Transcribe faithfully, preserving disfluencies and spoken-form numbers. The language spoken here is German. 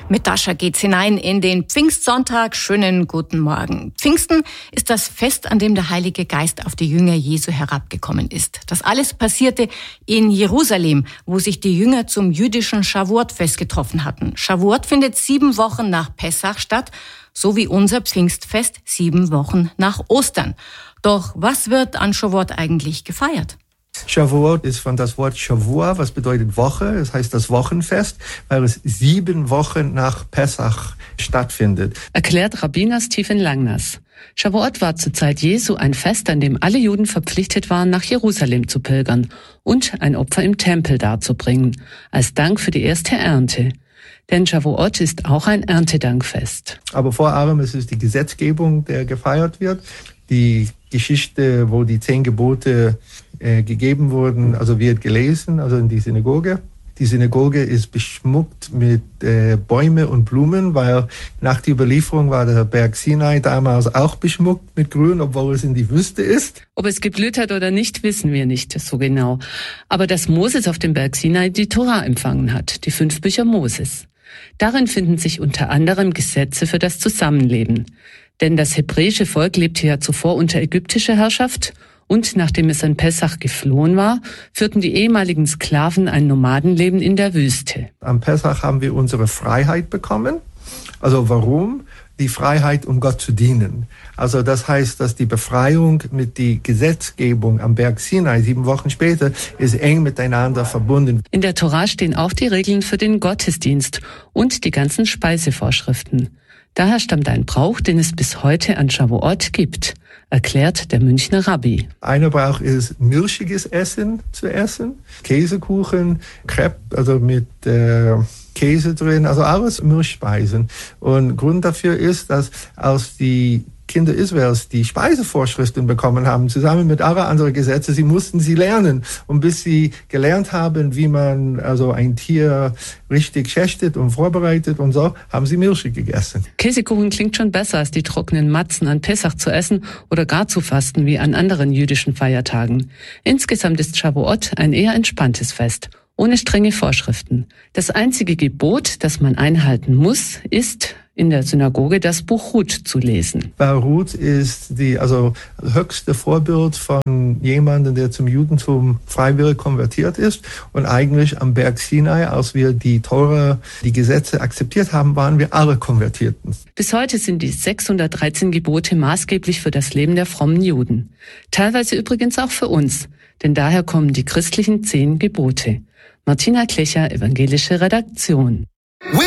Mit Dasha geht's hinein in den Pfingstsonntag. Schönen guten Morgen. Pfingsten ist das Fest, an dem der Heilige Geist auf die Jünger Jesu herabgekommen ist. Das alles passierte in Jerusalem, wo sich die Jünger zum jüdischen Shavuot-Fest getroffen hatten. Shavuot findet sieben Wochen nach Pessach statt, so wie unser Pfingstfest sieben Wochen nach Ostern. Doch was wird an Shavuot eigentlich gefeiert? Shavuot ist von das Wort Shavua, was bedeutet Woche. Das heißt das Wochenfest, weil es sieben Wochen nach Pessach stattfindet. Erklärt Rabbiner Stephen Langnass. Shavuot war zur Zeit Jesu ein Fest, an dem alle Juden verpflichtet waren, nach Jerusalem zu pilgern und ein Opfer im Tempel darzubringen, als Dank für die erste Ernte. Denn Shavuot ist auch ein Erntedankfest. Aber vor allem ist es die Gesetzgebung, der gefeiert wird. Die Geschichte, wo die zehn Gebote äh, gegeben wurden, also wird gelesen, also in die Synagoge. Die Synagoge ist beschmuckt mit äh, Bäume und Blumen, weil nach der Überlieferung war der Berg Sinai damals auch beschmuckt mit Grün, obwohl es in die Wüste ist. Ob es geblüht hat oder nicht, wissen wir nicht so genau. Aber dass Moses auf dem Berg Sinai die Tora empfangen hat, die fünf Bücher Moses. Darin finden sich unter anderem Gesetze für das Zusammenleben. Denn das hebräische Volk lebte ja zuvor unter ägyptischer Herrschaft und nachdem es an Pessach geflohen war, führten die ehemaligen Sklaven ein Nomadenleben in der Wüste. Am Pessach haben wir unsere Freiheit bekommen. Also warum? Die Freiheit, um Gott zu dienen. Also das heißt, dass die Befreiung mit der Gesetzgebung am Berg Sinai sieben Wochen später ist eng miteinander verbunden. In der Tora stehen auch die Regeln für den Gottesdienst und die ganzen Speisevorschriften. Daher stammt ein Brauch, den es bis heute an Shavuot gibt, erklärt der Münchner Rabbi. Einer Brauch ist, milchiges Essen zu essen. Käsekuchen, Crepe, also mit äh, Käse drin, also alles Milchspeisen. Und Grund dafür ist, dass als die Kinder Israels die Speisevorschriften bekommen haben, zusammen mit allen anderen Gesetzen, sie mussten sie lernen. Und bis sie gelernt haben, wie man also ein Tier richtig schächtet und vorbereitet und so, haben sie milchig gegessen. Käsekuchen klingt schon besser, als die trockenen Matzen an Pessach zu essen oder gar zu fasten wie an anderen jüdischen Feiertagen. Insgesamt ist Shavuot ein eher entspanntes Fest, ohne strenge Vorschriften. Das einzige Gebot, das man einhalten muss, ist, in der Synagoge das Buch Ruth zu lesen. Weil Ruth ist die also höchste Vorbild von jemandem, der zum Judentum freiwillig konvertiert ist. Und eigentlich am Berg Sinai, als wir die Tora, die Gesetze akzeptiert haben, waren wir alle Konvertierten. Bis heute sind die sechshundertdreizehn Gebote maßgeblich für das Leben der frommen Juden. Teilweise übrigens auch für uns, denn daher kommen die christlichen zehn Gebote. Martina Klecher, Evangelische Redaktion.